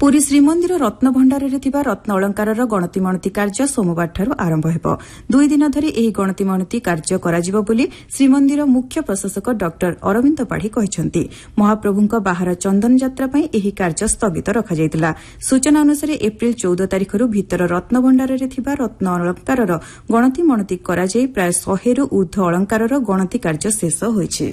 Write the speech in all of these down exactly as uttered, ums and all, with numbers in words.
ପୁରୀ ଶ୍ରୀମନ୍ଦିର ରତ୍ନଭଣ୍ଡାରରେ ଥିବା ରତ୍ନ ଅଳଙ୍କାରର ଗଣତି ମଣତି କାର୍ଯ୍ୟ ସୋମବାରଠାରୁ ଆରମ୍ଭ ହେବ। ଦୁଇ ଦିନ ଧରି ଏହି ଗଣତି ମଣତି କାର୍ଯ୍ୟ କରାଯିବ ବୋଲି ଶ୍ରୀମନ୍ଦିର ମୁଖ୍ୟ ପ୍ରଶାସକ ଡକ୍ଟର ଅରବିନ୍ଦ ପାଢ଼ୀ କହିଛନ୍ତି। ମହାପ୍ରଭୁଙ୍କ ବାହାର ଚନ୍ଦନ ଯାତ୍ରା ପାଇଁ ଏହି କାର୍ଯ୍ୟ ସ୍ଥଗିତ ରଖାଯାଇଥିଲା। ସୂଚନା ଅନୁସାରେ ଏପ୍ରିଲ୍ ଚଉଦ ତାରିଖରୁ ଭିତର ରତ୍ନଭଣ୍ଡାରରେ ଥିବା ରତ୍ନ ଅଳଙ୍କାରର ଗଣତି ମଣତି କରାଯାଇ ପ୍ରାୟ ଶହେରୁ ଊର୍ଦ୍ଧ୍ୱ ଅଳଙ୍କାରର ଗଣତି କାର୍ଯ୍ୟ ଶେଷ ହୋଇଛି।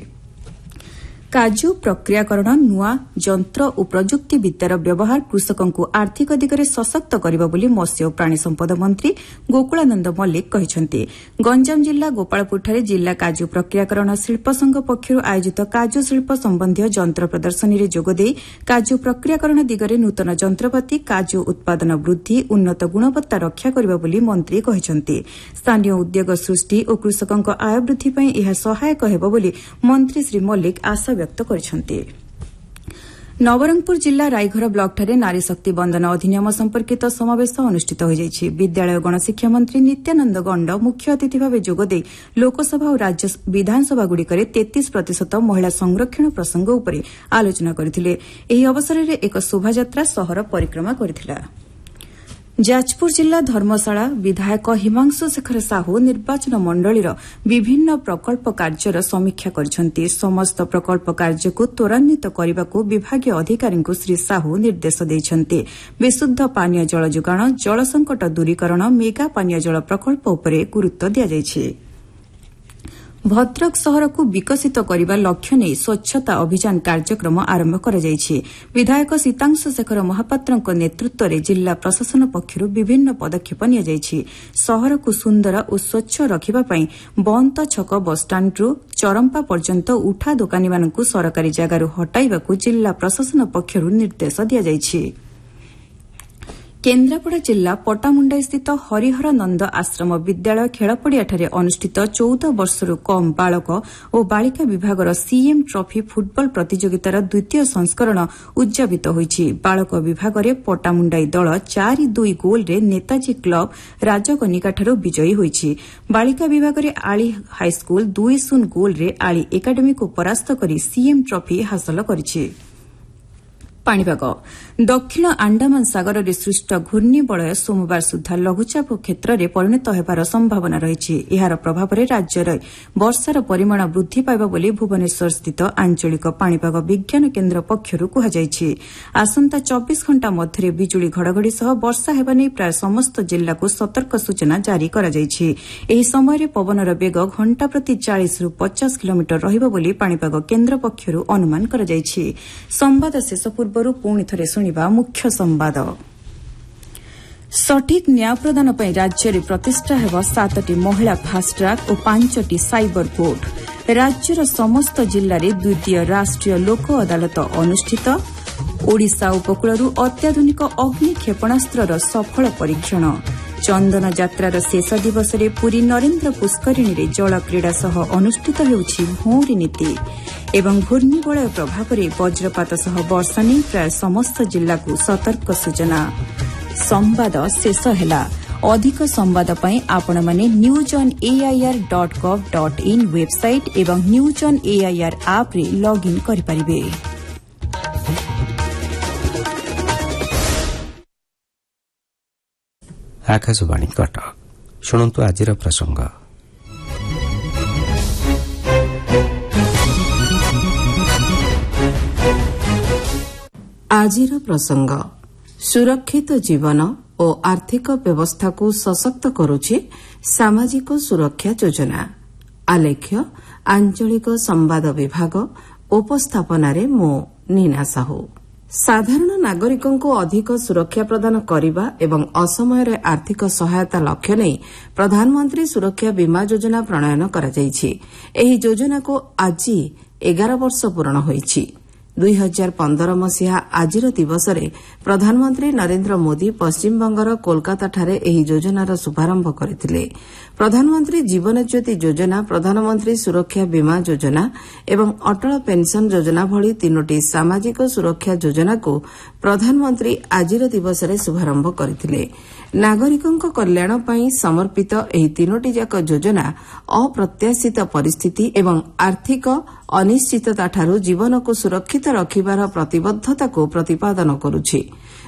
କାଜୁ ପ୍ରକ୍ରିୟାକରଣ ନୂଆ ଯନ୍ତ୍ର ଓ ପ୍ରଯୁକ୍ତି ବିଦ୍ୟାର ବ୍ୟବହାର କୃଷକଙ୍କୁ ଆର୍ଥିକ ଦିଗରେ ସଶକ୍ତ କରିବ ବୋଲି ମତ୍ସ୍ୟ ଓ ପ୍ରାଣୀ ସମ୍ପଦ ମନ୍ତ୍ରୀ ଗୋକୁଳାନନ୍ଦ ମଲ୍ଲିକ କହିଛନ୍ତି। ଗଞ୍ଜାମ ଜିଲ୍ଲା ଗୋପାଳପୁରଠାରେ ଜିଲ୍ଲା କାଜୁ ପ୍ରକ୍ରିୟାକରଣ ଶିଳ୍ପ ସଂଘ ପକ୍ଷରୁ ଆୟୋଜିତ କାଜୁ ଶିଳ୍ପ ସମ୍ବନ୍ଧୀୟ ଯନ୍ତ୍ର ପ୍ରଦର୍ଶନୀରେ ଯୋଗଦେଇ କାଜୁ ପ୍ରକ୍ରିୟାକରଣ ଦିଗରେ ନୂତନ ଯନ୍ତ୍ରପାତି କାଜୁ ଉତ୍ପାଦନ ବୃଦ୍ଧି ଉନ୍ନତ ଗୁଣବତ୍ତା ରକ୍ଷା କରିବ ବୋଲି ମନ୍ତ୍ରୀ କହିଛନ୍ତି। ସ୍ଥାନୀୟ ଉଦ୍ୟୋଗ ସୃଷ୍ଟି ଓ କୃଷକଙ୍କ ଆୟ ବୃଦ୍ଧି ପାଇଁ ଏହା ସହାୟକ ହେବ ବୋଲି ମନ୍ତ୍ରୀ ଶ୍ରୀ ମଲ୍ଲିକ ଆଶା ବ୍ୟକ୍ତ କରିଛନ୍ତି। ନବରଙ୍ଗପୁର ଜିଲ୍ଲା ରାଇଘର ବ୍ଲକଠାରେ ନାରୀ ଶକ୍ତି ବନ୍ଦନ ଅଧିନିୟମ ସମ୍ପର୍କିତ ସମାବେଶ ଅନୁଷ୍ଠିତ ହୋଇଯାଇଛି। ବିଦ୍ୟାଳୟ ଗଣଶିକ୍ଷା ମନ୍ତ୍ରୀ ନିତ୍ୟାନନ୍ଦ ଗଣ୍ଡ ମୁଖ୍ୟ ଅତିଥି ଭାବେ ଯୋଗଦେଇ ଲୋକସଭା ଓ ରାଜ୍ୟ ବିଧାନସଭାଗୁଡ଼ିକରେ ତେତିଶ ପ୍ରତିଶତ ମହିଳା ସଂରକ୍ଷଣ ପ୍ରସଙ୍ଗ ଉପରେ ଆଲୋଚନା କରିଥିଲେ। ଏହି ଅବସରରେ ଏକ ଶୋଭାଯାତ୍ରା ସହର ପରିକ୍ରମା କରିଥିଲା। ଯାଜପୁର ଜିଲ୍ଲା ଧର୍ମଶାଳା ବିଧାୟକ ହିମାଂଶୁ ଶେଖର ସାହୁ ନିର୍ବାଚନ ମଣ୍ଡଳୀର ବିଭିନ୍ନ ପ୍ରକଳ୍ପ କାର୍ଯ୍ୟର ସମୀକ୍ଷା କରିଛନ୍ତି। ସମସ୍ତ ପ୍ରକଳ୍ପ କାର୍ଯ୍ୟକୁ ତ୍ୱରାନ୍ୱିତ କରିବାକୁ ବିଭାଗୀୟ ଅଧିକାରୀଙ୍କୁ ଶ୍ରୀ ସାହୁ ନିର୍ଦ୍ଦେଶ ଦେଇଛନ୍ତି। ବିଶୁଦ୍ଧ ପାନୀୟ ଜଳ ଯୋଗାଣ ଜଳ ସଙ୍କଟ ଦୂରୀକରଣ ମେଗା ପାନୀୟ ଜଳ ପ୍ରକଳ୍ପ ଉପରେ ଗୁରୁତ୍ୱ ଦିଆଯାଇଛି। ଭଦ୍ରକ ସହରକୁ ବିକଶିତ କରିବା ଲକ୍ଷ୍ୟ ନେଇ ସ୍ୱଚ୍ଛତା ଅଭିଯାନ କାର୍ଯ୍ୟକ୍ରମ ଆରମ୍ଭ କରାଯାଇଛି। ବିଧାୟକ ସୀତାଂଶୁ ଶେଖର ମହାପାତ୍ରଙ୍କ ନେତୃତ୍ୱରେ ଜିଲ୍ଲା ପ୍ରଶାସନ ପକ୍ଷରୁ ବିଭିନ୍ନ ପଦକ୍ଷେପ ନିଆଯାଇଛି। ସହରକୁ ସୁନ୍ଦର ଓ ସ୍ୱଚ୍ଛ ରଖିବା ପାଇଁ ବନ୍ତ ଛକ ବସ୍ଷ୍ଟାଣ୍ଡରୁ ଚରମ୍ପା ପର୍ଯ୍ୟନ୍ତ ଉଠା ଦୋକାନୀମାନଙ୍କୁ ସରକାରୀ ଜାଗାରୁ ହଟାଇବାକୁ ଜିଲ୍ଲା ପ୍ରଶାସନ ପକ୍ଷରୁ ନିର୍ଦ୍ଦେଶ ଦିଆଯାଇଛି। କେନ୍ଦ୍ରାପଡ଼ା ଜିଲ୍ଲା ପଟାମୁଣ୍ଡାଇସ୍ଥିତ ହରିହର ନନ୍ଦ ଆଶ୍ରମ ବିଦ୍ୟାଳୟ ଖେଳପଡ଼ିଆଠାରେ ଅନୁଷ୍ଠିତ ଚଉଦ ବର୍ଷରୁ କମ୍ ବାଳକ ଓ ବାଳିକା ବିଭାଗର ସିଏମ୍ ଟ୍ରଫି ଫୁଟବଲ ପ୍ରତିଯୋଗିତାର ଦ୍ୱିତୀୟ ସଂସ୍କରଣ ଉଦ୍ଯାପିତ ହୋଇଛି। ବାଳକ ବିଭାଗରେ ପଟାମୁଣ୍ଡାଇ ଦଳ ଚାରି ଦୁଇ ଗୋଲ୍ରେ ନେତାଜୀ କ୍ଲବ ରାଜକନିକାଠାରୁ ବିଜୟୀ ହୋଇଛି। ବାଳିକା ବିଭାଗରେ ଆଳି ହାଇସ୍କୁଲ ଦୁଇ ଶୂନ ଗୋଲ୍ରେ ଆଳି ଏକାଡେମୀକୁ ପରାସ୍ତ କରି ସିଏମ୍ ଟ୍ରଫି ହାସଲ କରିଛି। ପାଣିପାଗ ଦକ୍ଷିଣ ଆଣ୍ଡାମାନ ସାଗରରେ ସୃଷ୍ଟ ଘୂର୍ଣ୍ଣିବଳୟ ସୋମବାର ସୁଦ୍ଧା ଲଘୁଚାପ କ୍ଷେତ୍ରରେ ପରିଣତ ହେବାର ସମ୍ଭାବନା ରହିଛି। ଏହାର ପ୍ରଭାବରେ ରାଜ୍ୟରେ ବର୍ଷାର ପରିମାଣ ବୃଦ୍ଧି ପାଇବ ବୋଲି ଭୁବନେଶ୍ୱରସ୍ଥିତ ଆଞ୍ଚଳିକ ପାଣିପାଗ ବିଜ୍ଞାନ କେନ୍ଦ୍ର ପକ୍ଷରୁ କୁହାଯାଇଛି। ଆସନ୍ତା ଚବିଶ ଘଣ୍ଟା ମଧ୍ୟରେ ବିଜୁଳି ଘଡ଼ଘଡ଼ି ସହ ବର୍ଷା ହେବା ନେଇ ପ୍ରାୟ ସମସ୍ତ ଜିଲ୍ଲାକୁ ସତର୍କ ସୂଚନା ଜାରି କରାଯାଇଛି। ଏହି ସମୟରେ ପବନର ବେଗ ଘଣ୍ଟା ପ୍ରତି ଚାଳିଶରୁ ପଚାଶ କିଲୋମିଟର ରହିବ ବୋଲି ପାଣିପାଗ କେନ୍ଦ୍ର ପକ୍ଷରୁ ଅନୁମାନ କରାଯାଇଛି। ସମ୍ବାଦ ଶେଷ ପୂର୍ବରୁ ପୁଣି ଥରେ ଶୁଣିବା ମୁଖ୍ୟ ସମ୍ବାଦ। ସଠିକ୍ ନ୍ୟାୟ ପ୍ରଦାନ ପାଇଁ ରାଜ୍ୟରେ ପ୍ରତିଷ୍ଠା ହେବ ସାତଟି ମହିଳା ଫାଷ୍ଟ୍ରାକ୍ ଓ ପାଞ୍ଚଟି ସାଇବର କୋର୍ଟ। ରାଜ୍ୟର ସମସ୍ତ ଜିଲ୍ଲାରେ ଦ୍ୱିତୀୟ ରାଷ୍ଟ୍ରୀୟ ଲୋକ ଅଦାଲତ ଅନୁଷ୍ଠିତ। ଓଡ଼ିଶା ଉପକୂଳରୁ ଅତ୍ୟାଧୁନିକ ଅଗ୍ନି କ୍ଷେପଣାସ୍ତ୍ରର ସଫଳ ପରୀକ୍ଷଣ। ଚନ୍ଦନ ଯାତ୍ରାର ଶେଷ ଦିବସରେ ପୁରୀ ନରେନ୍ଦ୍ର ପୁଷ୍କରିଣୀରେ ଜଳକ୍ରୀଡ଼ା ସହ ଅନୁଷ୍ଠିତ ହେଉଛି ଭଉଁରୀ ନୀତି ଏବଂ ଘୂର୍ଣ୍ଣିବଳୟ ପ୍ରଭାବରେ ବଜ୍ରପାତ ସହ ବର୍ଷା ନେଇ ପ୍ରାୟ ସମସ୍ତ ଜିଲ୍ଲାକୁ ସତର୍କ ସୂଚନା। ସମ୍ବାଦ ଶେଷ ହେଲା। ଅଧିକ ସମ୍ବାଦ ପାଇଁ ଆପଣମାନେ news on AIR dot gov dot in website ଏବଂ ନ୍ୟୁଜ୍ ଅନ୍ ଏଆଇଆର୍ ଆପ୍ରେ ଲଗ୍ଇନ୍ କରିପାରିବେ। ଆକାଶବାଣୀ କଟକ ଶୁଣନ୍ତୁ ଆଜିର ପ୍ରସଙ୍ଗ। ଆଜିର ପ୍ରସଙ୍ଗ ସୁରକ୍ଷିତ ଜୀବନ ଓ ଆର୍ଥିକ ବ୍ୟବସ୍ଥାକୁ ସଶକ୍ତ କରୁଛି ସାମାଜିକ ସୁରକ୍ଷା ଯୋଜନା। ଆଲେଖ୍ୟ ଆଞ୍ଚଳିକ ସମ୍ବାଦ ବିଭାଗ ଉପସ୍ଥାପନାରେ ମୁଁ ନୀନା ସାହୁ। ସାଧାରଣ ନାଗରିକଙ୍କୁ ଅଧିକ ସୁରକ୍ଷା ପ୍ରଦାନ କରିବା ଏବଂ ଅସମୟରେ ଆର୍ଥିକ ସହାୟତା ଲକ୍ଷ୍ୟ ନେଇ ପ୍ରଧାନମନ୍ତ୍ରୀ ସୁରକ୍ଷା ବୀମା ଯୋଜନା ପ୍ରଣୟନ କରାଯାଇଛି। ଏହି ଯୋଜନାକୁ ଆଜି ଏଗାର ବର୍ଷ ପୂରଣ ହୋଇଛି। ଦୁଇ ହଜାର ପନ୍ଦର ମସିହା ଆଜିର ଦିବସରେ ପ୍ରଧାନମନ୍ତ୍ରୀ ନରେନ୍ଦ୍ର ମୋଦି ପଶ୍ଚିମବଙ୍ଗର କୋଲକାତାଠାରେ ଏହି ଯୋଜନାର ଶୁଭାରମ୍ଭ କରିଥିଲେ। ପ୍ରଧାନମନ୍ତ୍ରୀ ଜୀବନ ଜ୍ୟୋତି ଯୋଜନା, ପ୍ରଧାନମନ୍ତ୍ରୀ ସୁରକ୍ଷା ବୀମା ଯୋଜନା ଏବଂ ଅଟଳ ପେନ୍ସନ୍ ଯୋଜନା ଭଳି ତିନୋଟି ସାମାଜିକ ସୁରକ୍ଷା ଯୋଜନାକୁ ପ୍ରଧାନମନ୍ତ୍ରୀ ଆଜିର ଦିବସରେ ଶୁଭାରମ୍ଭ କରିଥିଲେ। ନାଗରିକଙ୍କ କଲ୍ୟାଣ ପାଇଁ ସମର୍ପିତ ଏହି ତିନୋଟିଯାକ ଯୋଜନା ଅପ୍ରତ୍ୟାଶିତ ପରିସ୍ଥିତି ଏବଂ ଆର୍ଥିକ ଅନିଶ୍ଚିତତାଠାରୁ ଜୀବନକୁ ସୁରକ୍ଷିତ ରଖିବାର ପ୍ରତିବଦ୍ଧତାକୁ ପ୍ରତିପାଦନ କରୁଛି।